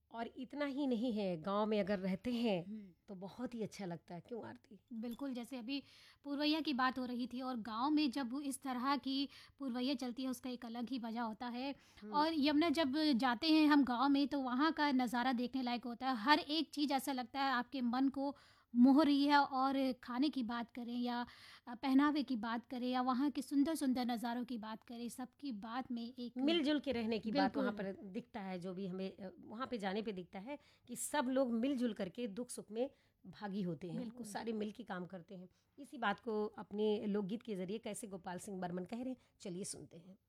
और इतना ही नहीं है, गांव में अगर रहते हैं तो बहुत ही अच्छा लगता है। क्यों आरती? बिल्कुल, जैसे अभी पुरवैया की बात हो रही थी और गाँव में जब इस तरह की पुरवैया चलती है उसका एक अलग ही मज़ा होता है। हम्म। और यमुना जब जाते हैं हम गाँव में तो वहाँ का नज़ारा देखने लायक होता है। हर एक चीज़ ऐसा लगता है आपके मन को मोह रही है। और खाने की बात करें या पहनावे की बात करें या वहाँ के सुंदर-सुंदर नज़ारों की बात करें, सबकी बात में एक मिलजुल के रहने की बात वहाँ बिल्कुल। पर दिखता है, जो भी हमें वहाँ पे जाने पे दिखता है कि सब लोग मिलजुल करके दुख सुख में भागी होते हैं, वो बिल्कुल। सारे मिल के काम करते हैं। इसी बात को अपने लोकगीत के जरिए कैसे गोपाल सिंह बर्मन कह रहे हैं, चलिए सुनते हैं।